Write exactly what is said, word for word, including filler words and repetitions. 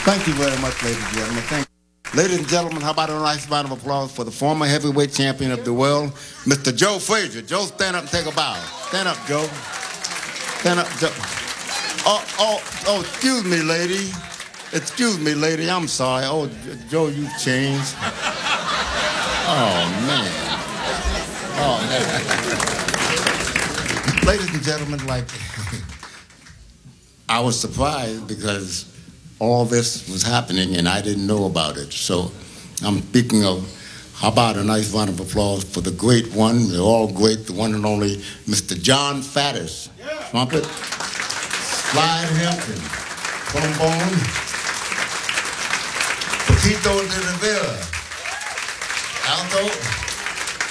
Thank you very much, ladies and gentlemen. Thank you. Ladies and gentlemen, how about a nice round of applause for the former heavyweight champion of the world, Mister Joe Frazier. Joe, stand up and take a bow. Stand up, Joe. Stand up, Joe. Oh, oh, oh, excuse me, lady. Excuse me, lady. I'm sorry. Oh, Joe, you've changed. Oh, man. Oh, man. Ladies and gentlemen, like, I was surprised because all this was happening and I didn't know about it. So I'm speaking of, how about a nice round of applause for the great one, they're all great, the one and only Mister John Faddis. Yeah. Trumpet, slide Hampton, trombone, Paquito de Rivera, alto,